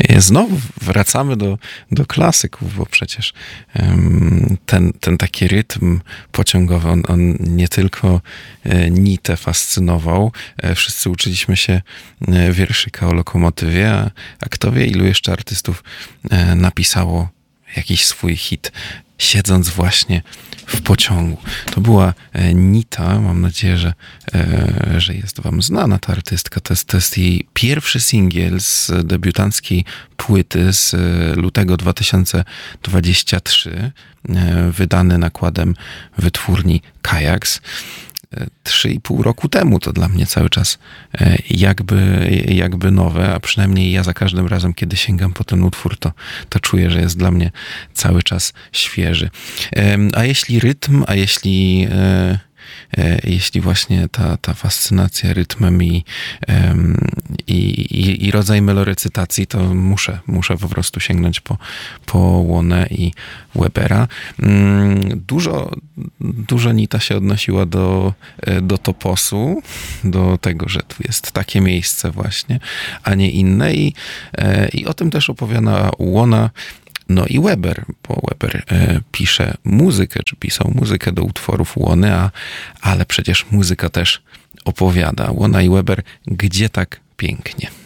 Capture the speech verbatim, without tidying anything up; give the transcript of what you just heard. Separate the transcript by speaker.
Speaker 1: Znowu wracamy do, do klasyków, bo przecież um, ten, ten taki rytm pociągowy, on, on nie tylko e, Nitę fascynował. E, wszyscy uczyliśmy się e, wierszyka o lokomotywie, a, a kto wie, ilu jeszcze artystów e, napisało jakiś swój hit, siedząc właśnie w pociągu. To była e, Nita, mam nadzieję, że, e, że jest wam znana ta artystka. To jest, to jest jej pierwszy singiel z debiutanckiej płyty z e, lutego dwa tysiące dwudziestego trzeciego, e, wydany nakładem wytwórni Kajaks. Trzy i pół roku temu to dla mnie cały czas jakby, jakby nowe, a przynajmniej ja za każdym razem, kiedy sięgam po ten utwór, to, to czuję, że jest dla mnie cały czas świeży. A jeśli rytm, a jeśli jeśli właśnie ta, ta fascynacja rytmem i, i, i, i rodzaj melorecytacji, to muszę, muszę po prostu sięgnąć po, po Łonę i Webera. Dużo, dużo Nita się odnosiła do, do toposu, do tego, że tu jest takie miejsce właśnie, a nie inne i, i o tym też opowiada Łona. No i Weber, bo Weber e, pisze muzykę, czy pisał muzykę do utworów Łony, a, ale przecież muzyka też opowiada. Łona i Weber, gdzie tak pięknie.